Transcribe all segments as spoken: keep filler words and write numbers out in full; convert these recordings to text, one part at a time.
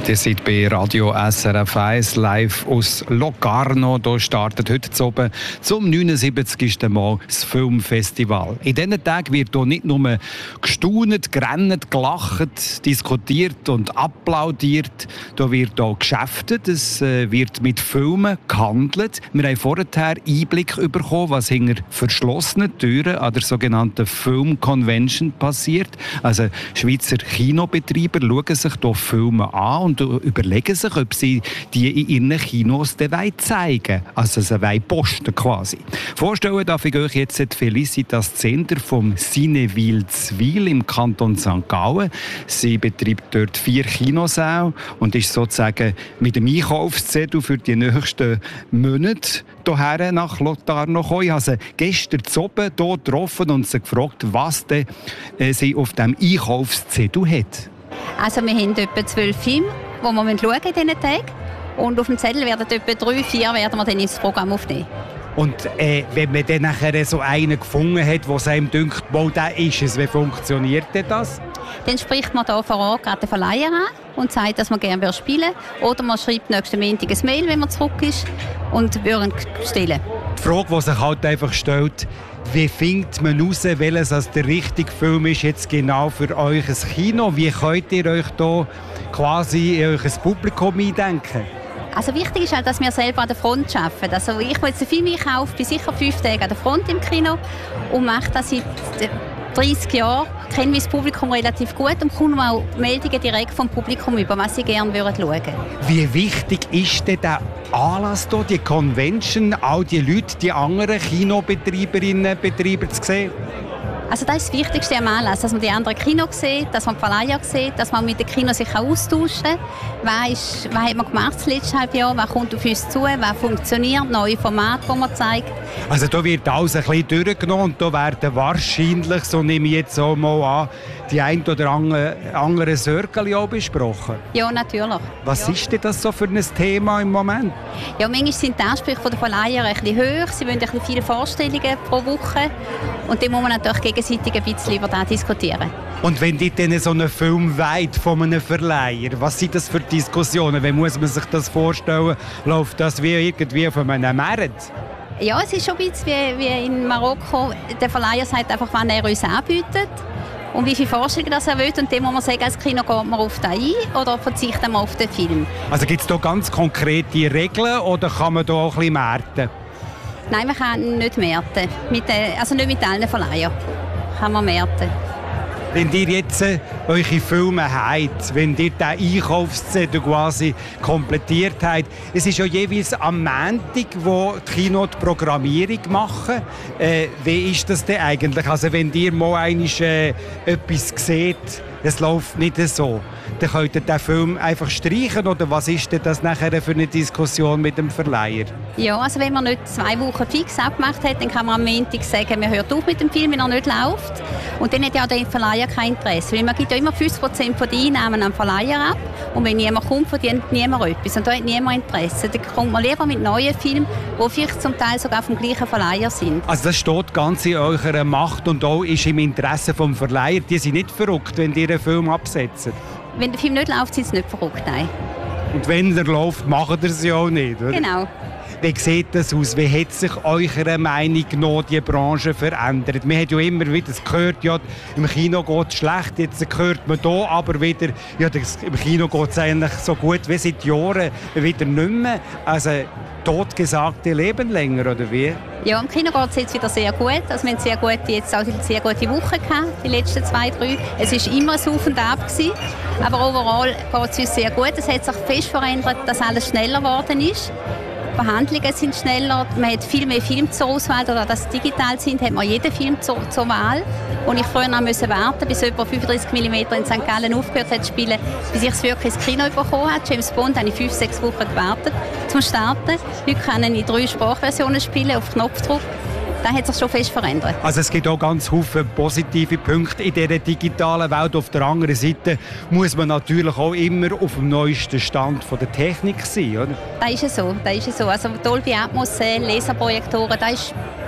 Ihr seid bei Radio S R F eins live aus Locarno. Hier startet heute oben zum neunundsiebzigsten Mal das Filmfestival. In diesen Tagen wird hier nicht nur gestaunt, gerannt, gelacht, diskutiert und applaudiert. Hier wird auch geschäftet, es wird mit Filmen gehandelt. Wir haben vorher Einblick bekommen, was hinter verschlossenen Türen an der sogenannten Film-Convention passiert. Also Schweizer Kinobetreiber schauen sich hier Filme an und überlegen sich, ob sie die in ihren Kinos zeigen wollen. Also sie wollen posten quasi. Vorstellen darf ich euch jetzt Felicitas Zender vom Cineville Zwil im Kanton Sankt Gallen. Sie betreibt dort vier Kinosäle und ist sozusagen mit dem Einkaufszettel für die nächsten Monate hierher nach Locarno gekommen. Ich habe sie gestern oben hier getroffen und sie gefragt, was denn, äh, sie auf diesem Einkaufszettel hat. Also wir haben etwa zwölf Filme, die wir schauen in diesen Tagen. Und auf dem Zettel werden etwa drei, vier werden wir dann ins Programm aufnehmen. Und äh, wenn man dann nachher so einen gefunden hat, der einem denkt, wo der ist es, wie funktioniert denn das? Dann spricht man hier vor Ort gerade den Verleiher an und sagt, dass man gerne spielen will. Oder man schreibt nächsten Montag ein Mail, wenn man zurück ist, und würden stellen. Die Frage, die sich halt einfach stellt, wie findet man heraus, welches als der richtige Film ist jetzt genau für euch ein Kino? Wie könnt ihr euch hier quasi in euch ein Publikum eindenken? Also wichtig ist halt, dass wir selber an der Front arbeiten. Also ich, der jetzt einen Film einkaufe, bin sicher fünf Tage an der Front im Kino und mache das seit dreißig Jahren. Ich kenne mein Publikum relativ gut und bekomme auch Meldungen direkt vom Publikum über, was sie gerne schauen würden. Wie wichtig ist denn der Anlass hier, die Convention, all die Leute, die anderen Kinobetreiberinnen und Betreiber zu sehen? Also das ist das Wichtigste am Anlass, dass man die anderen Kinos sieht, dass man die Verleiher sieht, dass man mit den Kinos sich austauschen kann. Was, was hat man gemacht das letzte Halbjahr, was kommt auf uns zu, was funktioniert, neue Formate, die man zeigt. Also da wird alles ein bisschen durchgenommen und da werden wahrscheinlich, so nehme ich jetzt auch mal an, die ein oder andere, andere Circle auch besprochen. Ja, natürlich. Was ja. ist denn das so für ein Thema im Moment? Ja, manchmal sind die Ansprüche der Verleiher ein bisschen hoch, sie wollen ein bisschen viele Vorstellungen pro Woche und dann muss man natürlich gegenseitig ein bisschen über das diskutieren. Und wenn ihr dann so einen Film wollt von einem Verleiher, was sind das für Diskussionen? Wie muss man sich das vorstellen? Läuft das wie irgendwie auf einem Markt? Ja, es ist schon ein bisschen wie, wie in Marokko. Der Verleiher sagt einfach, wann er uns anbietet und wie viele Vorstellungen das er will. Und dann muss man sagen, als Kino geht man auf den ein oder verzichtet man auf den Film. Also gibt es da ganz konkrete Regeln oder kann man da auch ein bisschen märten? Nein, man kann nicht märten. Mit, also nicht mit allen Verleihern kann man märten. Wenn ihr jetzt äh, eure Filme habt, wenn ihr den Einkaufszettel quasi komplettiert habt, es ist ja jeweils am Montag, wo die Kino die Programmierung machen. Äh, wie ist das denn eigentlich? Also wenn ihr mal einmal äh, etwas seht, es läuft nicht so, dann könnt ihr den Film einfach streichen oder was ist denn das nachher für eine Diskussion mit dem Verleiher? Ja, also wenn man nicht zwei Wochen fix abgemacht hat, dann kann man am Montag sagen, man hört auf mit dem Film, wenn er nicht läuft. Und dann hat ja der Verleiher kein Interesse, weil man gibt ja immer fünfzig Prozent der Einnahmen am Verleiher ab und wenn niemand kommt, verdient niemand etwas und da hat niemand Interesse. Dann kommt man lieber mit neuen Filmen, die vielleicht zum Teil sogar vom gleichen Verleiher sind. Also das steht ganz in eurer Macht und auch ist im Interesse des Verleihers. Die sind nicht verrückt, wenn die einen Film absetzen. Wenn der Film nicht läuft, sind sie nicht verrückt, nein. Und wenn er läuft, macht er es ja auch nicht, oder? Genau. Wie sieht das aus? Wie hat sich eurer Meinung nach die Branche verändert? Man hat ja immer wieder gehört, ja, im Kino geht es schlecht. Jetzt hört man hier aber wieder, ja, das, im Kino geht es eigentlich so gut wie seit Jahren wieder nicht mehr. Also totgesagte Leben länger, oder wie? Ja, im Kino geht es jetzt wieder sehr gut. Also wir haben sehr gute, jetzt auch eine sehr gute Woche gehabt, die letzten zwei, drei. Es war immer ein Auf und Ab gewesen, aber overall geht es uns sehr gut. Es hat sich fest verändert, dass alles schneller geworden ist. Die Verhandlungen sind schneller, man hat viel mehr Filme zur Auswahl, oder dass sie digital sind, hat man jeden Film zur, zur Wahl. Und ich früher noch musste warten, bis etwa fünfunddreißig Millimeter in Sankt Gallen aufgehört hat zu spielen, bis ich es wirklich ins Kino bekommen habe. James Bond habe ich fünf, sechs Wochen gewartet zum Starten. Heute kann ich drei Sprachversionen spielen, auf Knopfdruck. Das hat sich schon fest verändert. Also es gibt auch ganz viele positive Punkte in dieser digitalen Welt. Auf der anderen Seite muss man natürlich auch immer auf dem neuesten Stand von der Technik sein, oder? Das ist so. Das ist so. Also Dolby Atmos, Laserprojektoren, das ist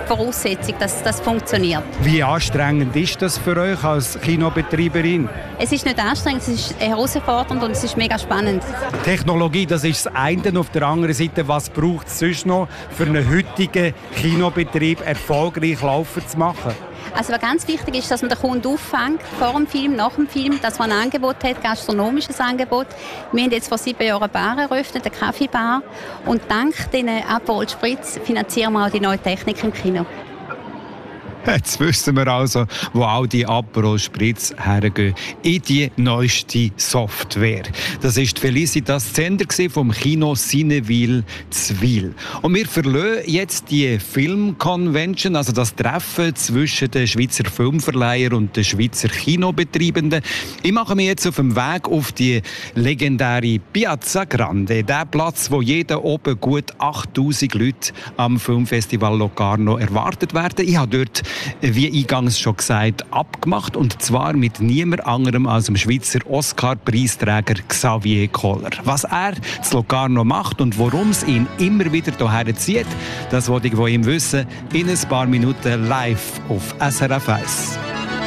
Voraussetzung, dass das funktioniert. Wie anstrengend ist das für euch als Kinobetreiberin? Es ist nicht anstrengend, es ist herausfordernd und es ist mega spannend. Technologie, das ist das eine. Auf der anderen Seite, was braucht es sonst noch für einen heutigen Kinobetrieb erfolgreich laufen zu machen? Also was ganz wichtig ist, dass man den Kunden auffängt, vor dem Film, nach dem Film, dass man ein Angebot hat, gastronomisches Angebot. Wir haben jetzt vor sieben Jahren eine Bar eröffnet, eine Kaffeebar. Und dank diesen Aperol Spritz finanzieren wir auch die neue Technik im Kino. Jetzt wissen wir also, wo all die Aperol Spritz hergehen. In die neueste Software. Das war Felicitas Zender vom Kino Cineville Zwil. Und wir verlassen jetzt die Filmconvention, also das Treffen zwischen den Schweizer Filmverleihern und den Schweizer Kinobetreibenden. Ich mache mich jetzt auf dem Weg auf die legendäre Piazza Grande. Der Platz, wo jeden oben gut achttausend Leute am Filmfestival Locarno erwartet werden. Ich habe dort, wie eingangs schon gesagt, abgemacht. Und zwar mit niemand anderem als dem Schweizer Oscar-Preisträger Xavier Koller. Was er zu Locarno macht und warum es ihn immer wieder hierher zieht, das wollte ich von ihm wissen. In ein paar Minuten live auf S R F eins.